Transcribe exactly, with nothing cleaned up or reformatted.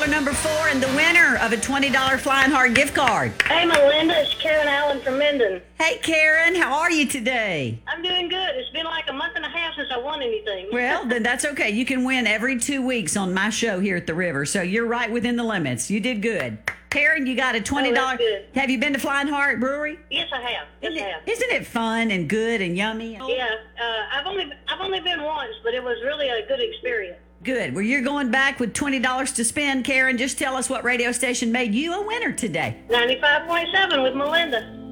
caller number four and the winner of a twenty dollars Flying Heart gift card. Hey, Melinda, it's Karen Allen from Minden. Hey, Karen, how are you today? I'm doing good. It's been like a month and a half since I won anything. Well, then that's okay. You can win every two weeks on my show here at the River, so you're right within the limits. You did good. Karen, you got a twenty dollars. Oh, that's good. Have you been to Flying Heart Brewery? Yes, I have. Yes, Isn't I it, have. isn't it fun and good and yummy? Yeah, uh, I've only I've only been once, but it was really a good experience. Good. Well, you're going back with twenty dollars to spend. Karen, just tell us what radio station made you a winner today. ninety-five point seven with Melinda.